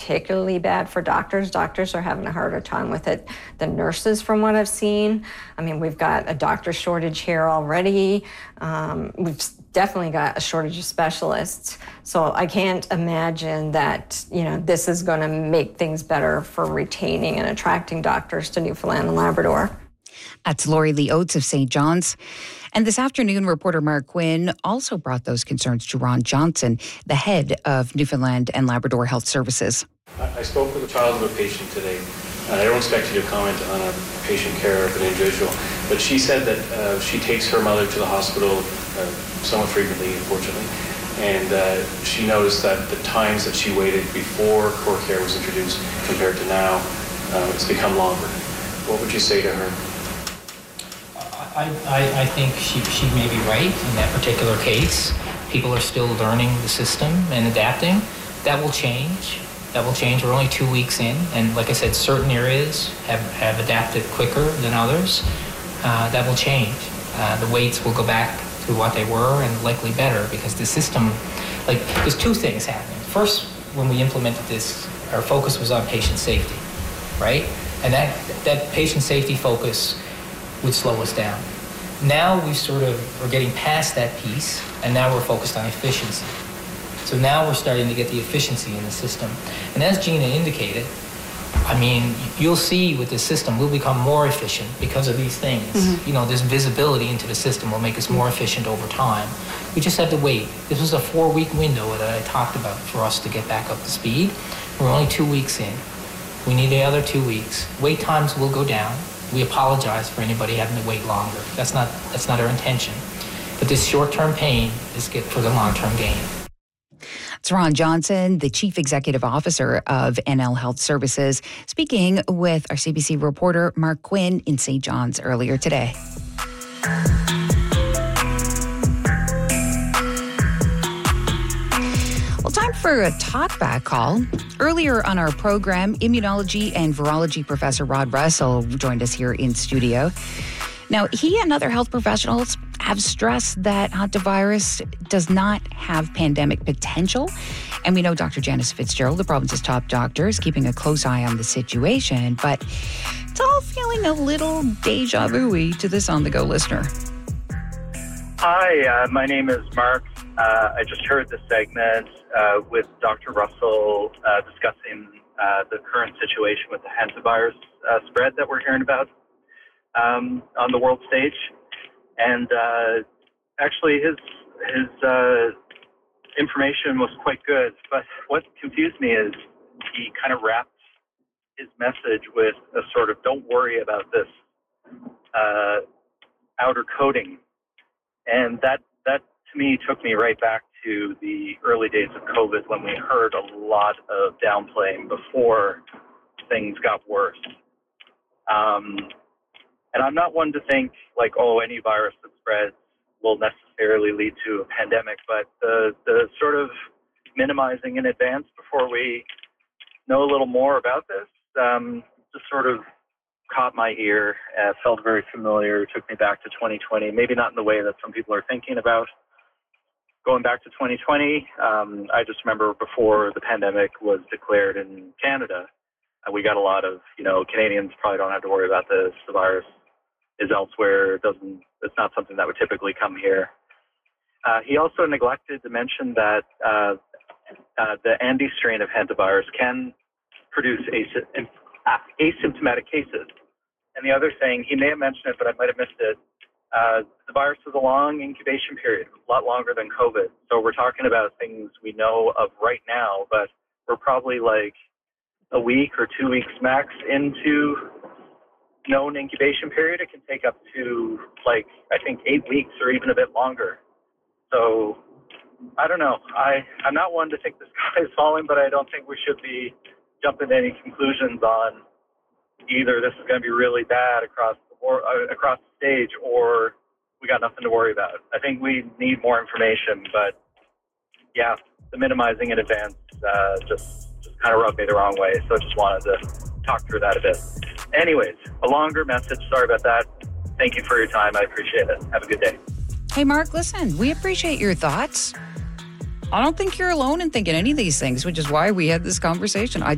particularly bad for doctors. Doctors are having a harder time with it than nurses, from what I've seen. I mean, we've got a doctor shortage here already. We've definitely got a shortage of specialists. So I can't imagine that, this is going to make things better for retaining and attracting doctors to Newfoundland and Labrador. That's Lori Lee Oates of St. John's. And this afternoon, reporter Mark Quinn also brought those concerns to Ron Johnson, the head of Newfoundland and Labrador Health Services. I spoke with a child of a patient today. I don't expect you to comment on a patient care of an individual, but she said that she takes her mother to the hospital somewhat frequently, unfortunately, and she noticed that the times that she waited before core care was introduced compared to now, it's become longer. What would you say to her? I think she may be right in that particular case. People are still learning the system and adapting. That will change. We're only 2 weeks in, and like I said, certain areas have adapted quicker than others. That will change. The weights will go back to what they were, and likely better, because the system, there's two things happening. First, when we implemented this, our focus was on patient safety, right? And that patient safety focus would slow us down. Now we we're getting past that piece, and now we're focused on efficiency. So now we're starting to get the efficiency in the system. And as Gina indicated, I mean, you'll see with this system, we'll become more efficient because of these things. Mm-hmm. This visibility into the system will make us more efficient over time. We just have to wait. This was a 4-week window that I talked about for us to get back up to speed. We're only 2 weeks in. We need the other 2 weeks. Wait times will go down. We apologize for anybody having to wait longer. That's not our intention. But this short-term pain is good for the long-term gain. It's Ron Johnson, the Chief Executive Officer of NL Health Services, speaking with our CBC reporter Mark Quinn in St. John's earlier today. Well, time for a talkback call. Earlier on our program, immunology and virology professor Rod Russell joined us here in studio. Now, he and other health professionals have stressed that hantavirus does not have pandemic potential. And we know Dr. Janice Fitzgerald, the province's top doctor, is keeping a close eye on the situation. But it's all feeling a little deja vu-y to this on-the-go listener. Hi, my name is Mark. I just heard this segment with Dr. Russell discussing the current situation with the hantavirus spread that we're hearing about on the world stage. And actually, his information was quite good. But what confused me is he kind of wrapped his message with a sort of "don't worry about this" outer coating, and that to me took me right back to the early days of COVID, when we heard a lot of downplaying before things got worse. And I'm not one to think any virus that spreads will necessarily lead to a pandemic, but the sort of minimizing in advance before we know a little more about this just sort of caught my ear, felt very familiar, took me back to 2020, maybe not in the way that some people are thinking about going back to 2020. I just remember before the pandemic was declared in Canada, we got a lot of, Canadians probably don't have to worry about this. The virus is elsewhere. It's not something that would typically come here. He also neglected to mention that the Andes strain of hantavirus can produce asymptomatic cases. And the other thing, he may have mentioned it, but I might have missed it. The virus has a long incubation period, a lot longer than COVID. So we're talking about things we know of right now, but we're probably a week or 2 weeks max into known incubation period. It can take up to 8 weeks or even a bit longer. So I don't know. I'm not one to think the sky is falling, but I don't think we should be jumping to any conclusions on either this is going to be really bad across the stage, or we got nothing to worry about. I think we need more information, but yeah, the minimizing in advance just kind of rubbed me the wrong way. So I just wanted to talk through that a bit. Anyways, a longer message. Sorry about that. Thank you for your time. I appreciate it. Have a good day. Hey, Mark, listen, we appreciate your thoughts. I don't think you're alone in thinking any of these things, which is why we had this conversation. I